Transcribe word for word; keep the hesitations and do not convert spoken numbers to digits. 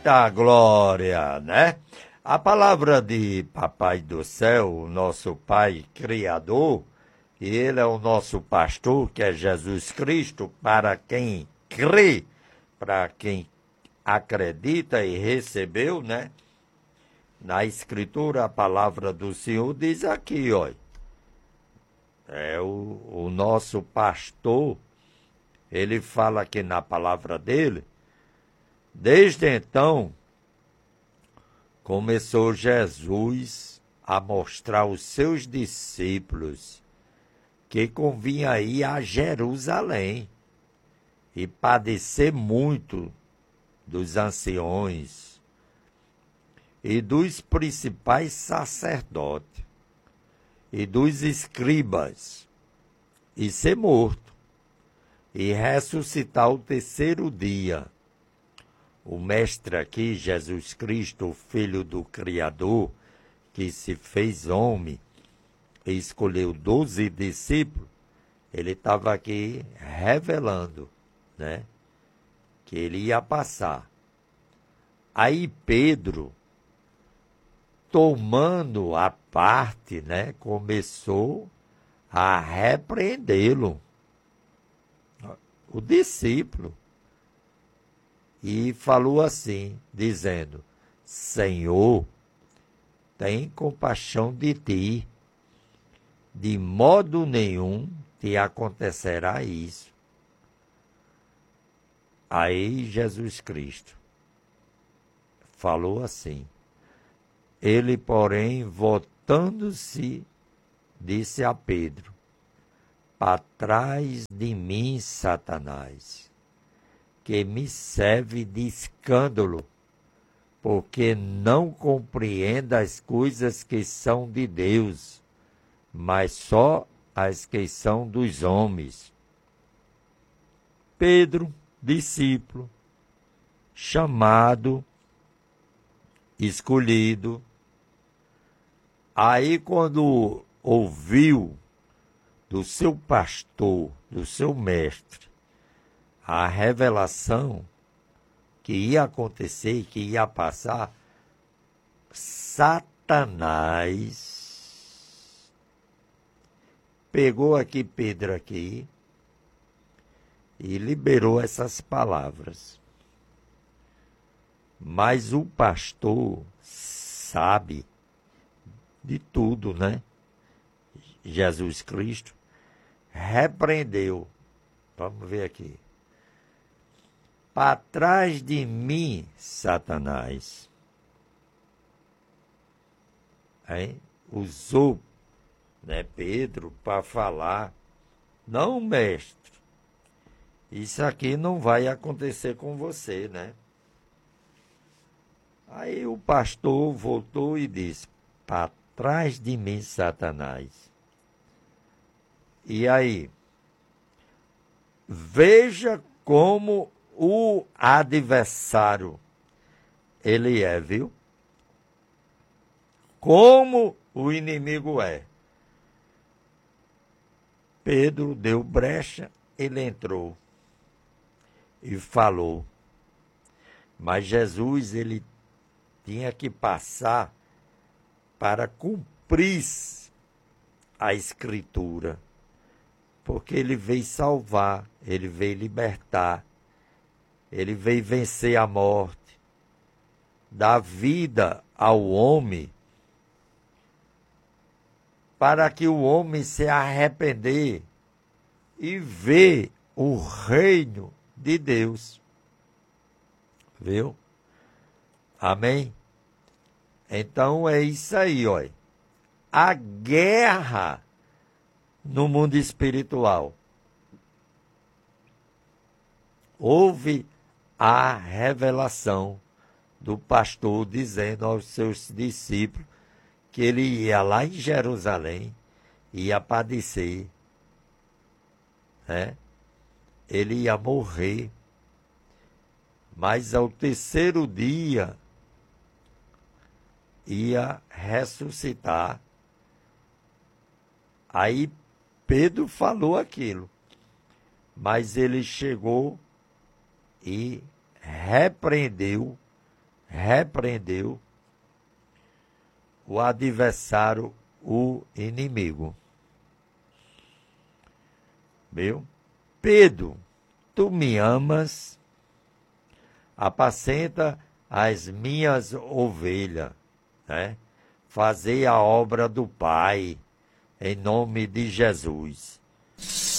Eita glória, né? A palavra de Papai do Céu, o nosso Pai Criador, e Ele é o nosso pastor, que é Jesus Cristo, para quem crê, para quem acredita e recebeu, né? Na Escritura, a palavra do Senhor diz aqui, ó. É o, o nosso pastor, ele fala aqui na palavra dele. Desde então, começou Jesus a mostrar aos seus discípulos que convinha ir a Jerusalém e padecer muito dos anciões e dos principais sacerdotes e dos escribas, e ser morto, e ressuscitar o terceiro dia. O mestre aqui, Jesus Cristo, o Filho do Criador, que se fez homem e escolheu doze discípulos, ele estava aqui revelando, né, que ele ia passar. Aí Pedro, tomando a parte, né, começou a repreendê-lo, o discípulo, e falou assim, dizendo: Senhor, tem compaixão de ti, de modo nenhum te acontecerá isso. Aí Jesus Cristo falou assim. Ele, porém, voltando-se, disse a Pedro: para trás de mim, Satanás, que me serve de escândalo, porque não compreende as coisas que são de Deus, mas só as que são dos homens. Pedro, discípulo, chamado, escolhido, aí quando ouviu do seu pastor, do seu mestre, a revelação que ia acontecer, que ia passar, Satanás pegou aqui Pedro aqui e liberou essas palavras. Mas o pastor sabe de tudo, né? Jesus Cristo repreendeu. Vamos ver aqui. Para trás de mim, Satanás. Aí, usou, né, Pedro para falar. Não, mestre, isso aqui não vai acontecer com você, né? Aí o pastor voltou e disse: para trás de mim, Satanás. E aí, veja como o adversário ele é, viu? Como o inimigo é. Pedro deu brecha, ele entrou e falou. Mas Jesus, ele tinha que passar para cumprir a Escritura, porque ele veio salvar, ele veio libertar, ele veio vencer a morte, dar vida ao homem, para que o homem se arrepender e ver o reino de Deus. Viu? Amém? Então é isso aí, ó. A guerra no mundo espiritual. Houve a revelação do pastor dizendo aos seus discípulos que ele ia lá em Jerusalém, ia padecer, né? Ele ia morrer, mas ao terceiro dia ia ressuscitar. Aí Pedro falou aquilo, mas ele chegou e repreendeu repreendeu o adversário, o inimigo. Viu? Pedro, tu me amas, apacenta as minhas ovelhas, né? Fazei a obra do Pai, em nome de Jesus.